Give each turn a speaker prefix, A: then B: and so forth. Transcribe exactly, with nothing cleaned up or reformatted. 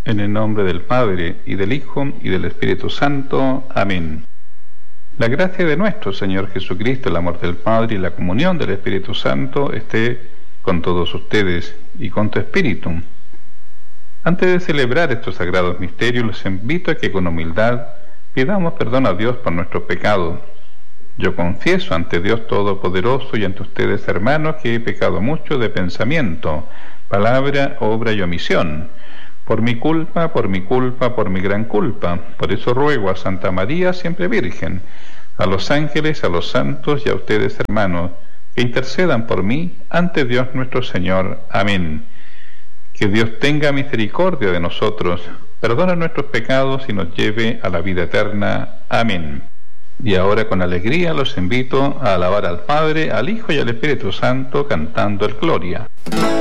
A: En el nombre del Padre, y del Hijo, y del Espíritu Santo. Amén. La gracia de nuestro Señor Jesucristo, el amor del Padre y la comunión del Espíritu Santo esté con todos ustedes y con tu espíritu. Antes de celebrar estos sagrados misterios, los invito a que con humildad pidamos perdón a Dios por nuestros pecados. Yo confieso ante Dios Todopoderoso y ante ustedes, hermanos, que he pecado mucho de pensamiento, palabra, obra y omisión. Por mi culpa, por mi culpa, por mi gran culpa. Por eso ruego a Santa María, siempre Virgen, a los ángeles, a los santos y a ustedes, hermanos, que intercedan por mí ante Dios nuestro Señor. Amén. Que Dios tenga misericordia de nosotros, perdone nuestros pecados y nos lleve a la vida eterna. Amén. Y ahora con alegría los invito a alabar al Padre, al Hijo y al Espíritu Santo cantando el Gloria.